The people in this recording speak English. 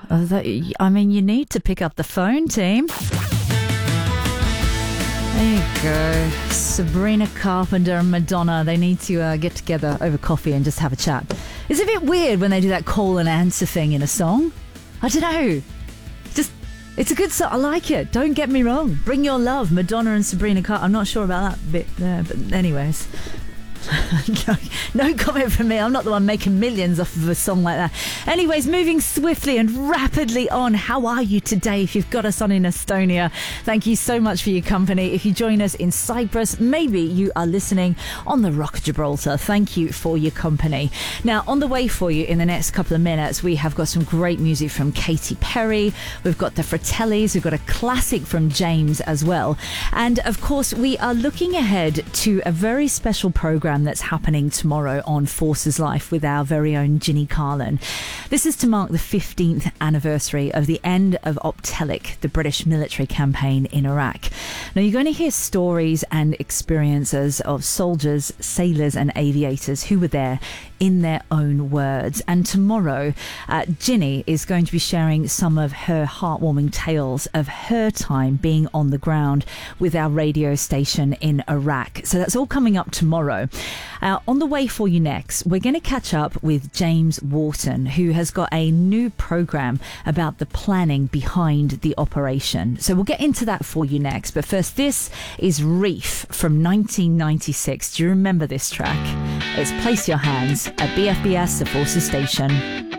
I mean, you need to pick up the phone, team. There you go. Sabrina Carpenter and Madonna, they need to get together over coffee and just have a chat. It's a bit weird when they do that call and answer thing in a song. I don't know. It's a good song. I like it. Don't get me wrong. Bring Your Love, Madonna and Sabrina Carpenter. I'm not sure about that bit there, but anyways. No comment from me. I'm not the one making millions off of a song like that. Anyways, moving swiftly and rapidly on. How are you today? If you've got us on in Estonia, thank you so much for your company. If you join us in Cyprus, maybe you are listening on the Rock of Gibraltar. Thank you for your company. Now, on the way for you in the next couple of minutes, we have got some great music from Katy Perry. We've got the Fratellis. We've got a classic from James as well. And of course, we are looking ahead to a very special program that's happening tomorrow on Forces Life with our very own Ginny Carlin. This is to mark the 15th anniversary of the end of Optelic, the British military campaign in Iraq. Now, you're going to hear stories and experiences of soldiers, sailors and aviators who were there in their own words. And tomorrow, Ginny is going to be sharing some of her heartwarming tales of her time being on the ground with our radio station in Iraq. So that's all coming up tomorrow. On the way for you next, we're going to catch up with James Wharton, who has got a new program about the planning behind the operation. So we'll get into that for you next. But first, this is Reef from 1996. Do you remember this track? It's Place Your Hands at BFBS, the Forces Station.